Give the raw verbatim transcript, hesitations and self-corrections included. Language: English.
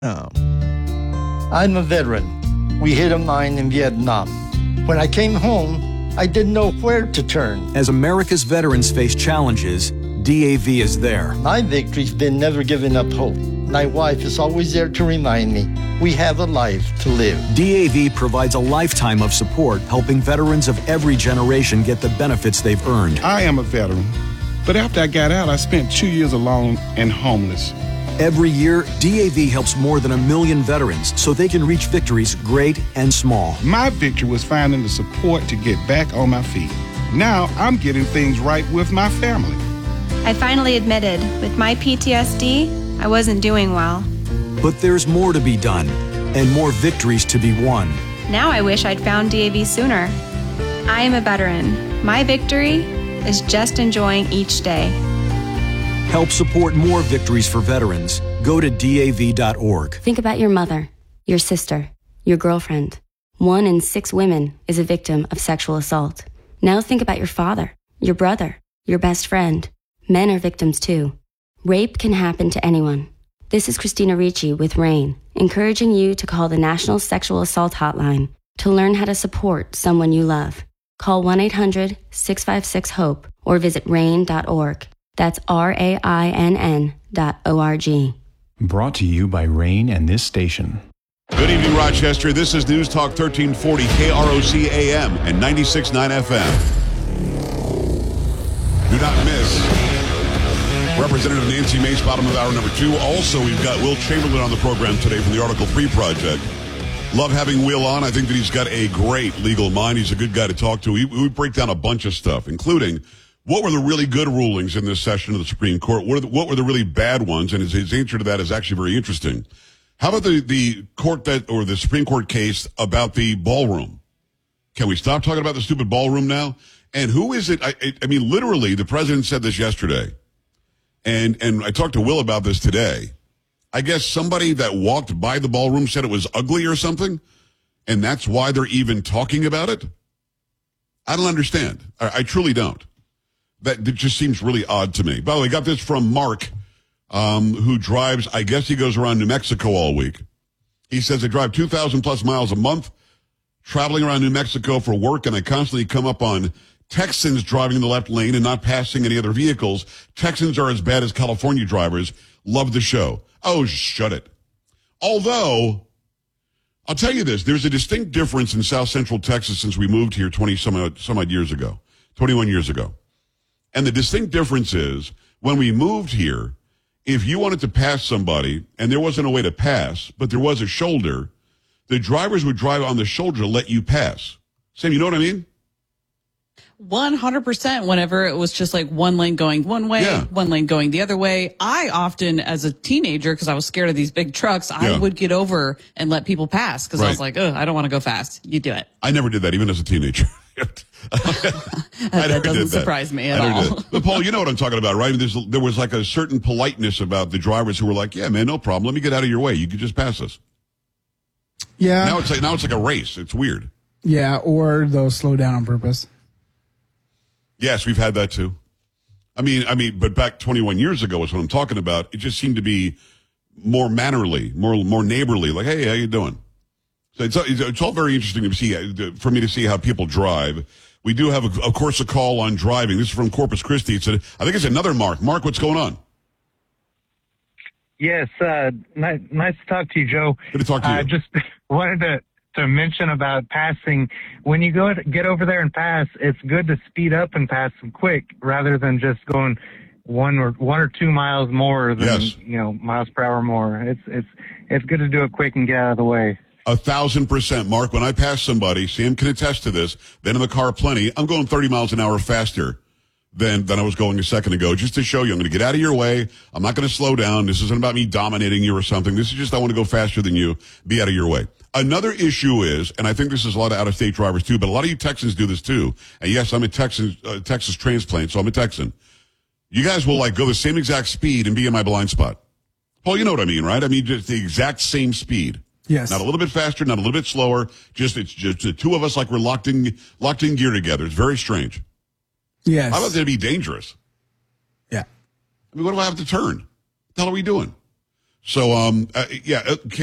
Oh. I'm a veteran. We hit a mine in Vietnam. When I came home, I didn't know where to turn. As America's veterans face challenges, D A V is there. My victory's been never giving up hope. My wife is always there to remind me we have a life to live. D A V provides a lifetime of support, helping veterans of every generation get the benefits they've earned. I am a veteran, but after I got out, I spent two years alone and homeless. Every year, D A V helps more than a million veterans so they can reach victories great and small. My victory was finding the support to get back on my feet. Now I'm getting things right with my family. I finally admitted, with my P T S D, I wasn't doing well. But there's more to be done and more victories to be won. Now I wish I'd found D A V sooner. I am a veteran. My victory is just enjoying each day. Help support more victories for veterans. Go to D A V dot org. Think about your mother, your sister, your girlfriend. One in six women is a victim of sexual assault. Now think about your father, your brother, your best friend. Men are victims too. Rape can happen to anyone. This is Christina Ricci with RAIN, encouraging you to call the National Sexual Assault Hotline to learn how to support someone you love. Call one eight hundred six five six HOPE or visit rain dot org. That's R A I N N dot O R G. Brought to you by RAIN and this station. Good evening, Rochester. This is News Talk thirteen forty K R O C A M and ninety-six point nine F M. Do not miss Representative Nancy Mace, bottom of hour number two. Also, we've got Will Chamberlain on the program today from the Article three Project. Love having Will on. I think that he's got a great legal mind. He's a good guy to talk to. We, we break down a bunch of stuff, including what were the really good rulings in this session of the Supreme Court? What, are the, what were the really bad ones? And his, his answer to that is actually very interesting. How about the, the court that, or the Supreme Court case about the ballroom? Can we stop talking about the stupid ballroom now? And who is it? I, I mean, literally, the president said this yesterday. And, and I talked to Will about this today. I guess somebody that walked by the ballroom said it was ugly or something. And that's why they're even talking about it. I don't understand. I, I truly don't. That it just seems really odd to me. By the way, got this from Mark, um, who drives, I guess he goes around New Mexico all week. He says, I drive two thousand plus miles a month, traveling around New Mexico for work, and I constantly come up on Texans driving in the left lane and not passing any other vehicles. Texans are as bad as California drivers. Love the show. Oh, shut it. Although, I'll tell you this, there's a distinct difference in South Central Texas since we moved here twenty some odd, some odd years ago, twenty-one years ago. And the distinct difference is, when we moved here, if you wanted to pass somebody and there wasn't a way to pass, but there was a shoulder, the drivers would drive on the shoulder to let you pass. Sam, you know what I mean? one hundred percent whenever it was just like one lane going one way, yeah. one lane going the other way. I often, as a teenager, because I was scared of these big trucks, I yeah. would get over and let people pass because right. I was like, oh, I don't want to go fast. You do it. I never did that, even as a teenager. that doesn't surprise that. me at all. But Paul, you know what I'm talking about, right? There's, there was like a certain politeness about the drivers who were like, yeah, man, no problem. Let me get out of your way. You could just pass us. Yeah. Now it's like, now it's like a race. It's weird. Yeah, or they'll slow down on purpose. Yes, we've had that too. I mean, I mean, but back twenty-one years ago is what I'm talking about. It just seemed to be more mannerly, more more neighborly. Like, hey, how you doing? So it's it's all very interesting to see, for me to see how people drive. We do have, a, of course, a call on driving. This is from Corpus Christi. It's a, I think it's another Mark. Mark, what's going on? Yes, uh, nice, nice to talk to you, Joe. Good to talk to you. I uh, just wanted to. to mention about passing. When you go to get over there and pass, it's good to speed up and pass them quick rather than just going one or one or two miles more than yes. you know miles per hour more. It's it's it's good to do it quick and get out of the way. A thousand percent, Mark. When I pass somebody, Sam can attest to this. Then in the car, plenty. I'm going thirty miles an hour faster than than I was going a second ago, just to show you I'm going to get out of your way. I'm not going to slow down. This isn't about me dominating you or something. This is just I want to go faster than you. Be out of your way. Another issue is, and I think this is a lot of out-of-state drivers too, but a lot of you Texans do this too. And yes, I'm a Texan, uh, Texas transplant, so I'm a Texan. You guys will like go the same exact speed and be in my blind spot. Paul, you know what I mean, right? I mean, just the exact same speed. Yes. Not a little bit faster, not a little bit slower. Just, it's just the two of us like we're locked in, locked in gear together. It's very strange. Yes. How about that to be dangerous? Yeah. I mean, what do I have to turn? What the hell are we doing? So, um, uh, yeah, uh,